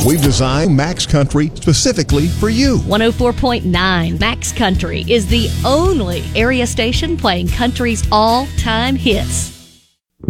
We've designed Max Country specifically for you. 104.9 Max Country is the only area station playing country's all-time hits.